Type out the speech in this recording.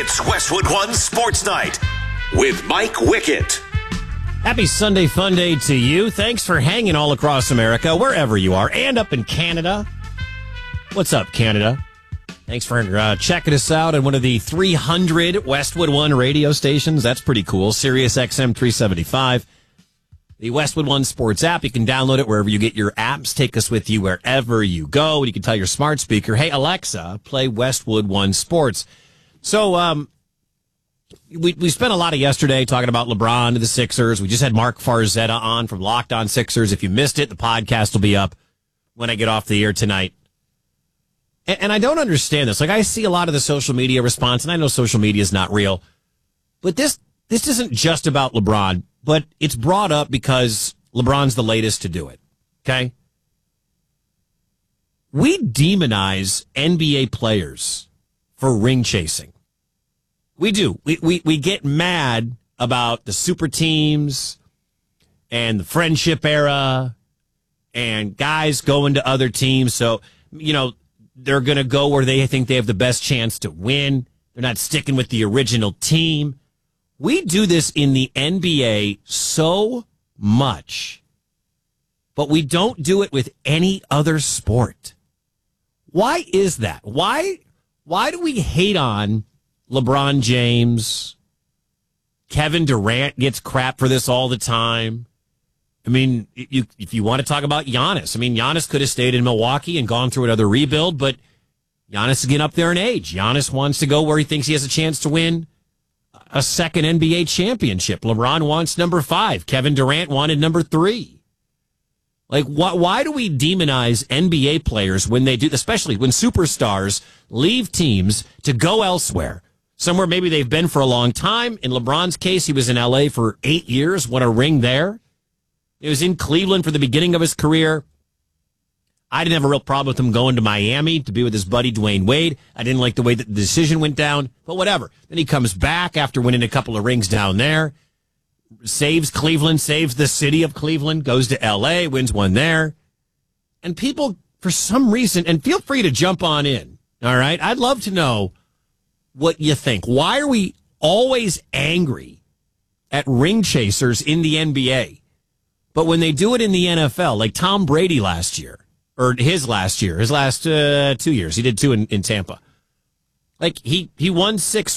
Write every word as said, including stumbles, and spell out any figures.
It's Westwood One Sports Night with Mike Wickett. Happy Sunday Fun Day to you. Thanks for hanging all across America, wherever you are, and up in Canada. What's up, Canada? Thanks for uh, checking us out on one of the three hundred Westwood One radio stations. That's pretty cool. Sirius X M three seventy-five. The Westwood One Sports app. You can download it wherever you get your apps. Take us with you wherever you go. You can tell your smart speaker, hey, Alexa, play Westwood One Sports. So, um, we we spent a lot of yesterday talking about LeBron and the Sixers. We just had Mark Farzetta on from Locked On Sixers. If you missed it, the podcast will be up when I get off the air tonight. And, and I don't understand this. Like, I see a lot of the social media response, and I know social media is not real. But this this isn't just about LeBron, but it's brought up because LeBron's the latest to do it. Okay? We demonize N B A players for ring chasing. We do. We, we we get mad about the super teams and the friendship era and guys going to other teams. So, you know, they're going to go where they think they have the best chance to win. They're not sticking with the original team. We do this in the N B A so much, but we don't do it with any other sport. Why is that? Why, why do we hate on LeBron James? Kevin Durant gets crap for this all the time. I mean, you, if you want to talk about Giannis, I mean, Giannis could have stayed in Milwaukee and gone through another rebuild, but Giannis is getting up there in age. Giannis wants to go where he thinks he has a chance to win a second N B A championship. LeBron wants number five. Kevin Durant wanted number three. Like, why, why do we demonize N B A players when they do, especially when superstars leave teams to go elsewhere? Somewhere maybe they've been for a long time. In LeBron's case, he was in L A for eight years, won a ring there. He was in Cleveland for the beginning of his career. I didn't have a real problem with him going to Miami to be with his buddy Dwayne Wade. I didn't like the way that the decision went down, but whatever. Then he comes back after winning a couple of rings down there, saves Cleveland, saves the city of Cleveland, goes to L A, wins one there. And people, for some reason, and feel free to jump on in, all right? I'd love to know what you think. Why are we always angry at ring chasers in the N B A? But when they do it in the N F L, like Tom Brady last year, or his last year, his last uh, two years, he did two in, in Tampa. Like, he, he won six